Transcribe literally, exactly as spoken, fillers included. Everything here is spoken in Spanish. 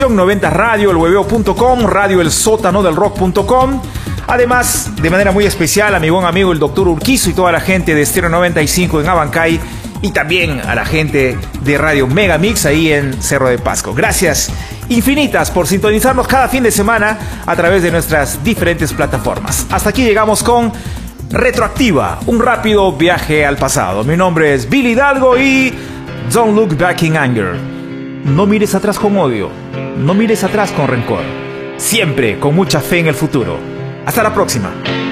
noventa Radio, el hueveo punto com, Radio El Sótano del Rock punto com. Además, de manera muy especial a mi buen amigo el doctor Urquizo y toda la gente de Estéreo noventa y cinco en Abancay, y también a la gente de Radio Megamix ahí en Cerro de Pasco. Gracias infinitas por sintonizarnos cada fin de semana a través de nuestras diferentes plataformas. Hasta aquí llegamos con Retroactiva, un rápido viaje al pasado. Mi nombre es Billy Hidalgo y Don't Look Back in Anger. No mires atrás con odio, no mires atrás con rencor, siempre con mucha fe en el futuro. Hasta la próxima.